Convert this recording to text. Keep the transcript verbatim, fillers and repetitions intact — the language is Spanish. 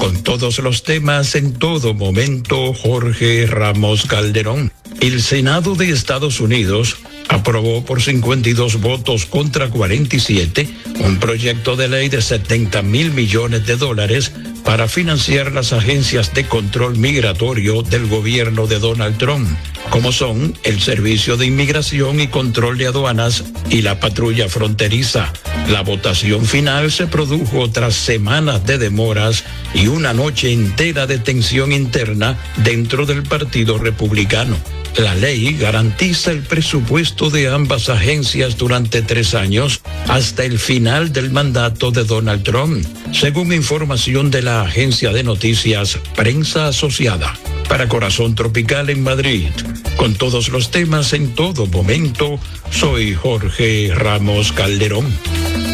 Con todos los temas en todo momento, Jorge Ramos Calderón. El Senado de Estados Unidos aprobó por cincuenta y dos votos contra cuarenta y siete un proyecto de ley de setenta mil millones de dólares para financiar las agencias de control migratorio del gobierno de Donald Trump, como son el Servicio de Inmigración y Control de Aduanas y la Patrulla Fronteriza. La votación final se produjo tras semanas de demoras y una noche entera de tensión interna dentro del Partido Republicano. La ley garantiza el presupuesto de ambas agencias durante tres años hasta el final del mandato de Donald Trump, según información de la agencia de noticias Prensa Asociada. Para Corazón Tropical en Madrid, con todos los temas en todo momento, soy Jorge Ramos Calderón.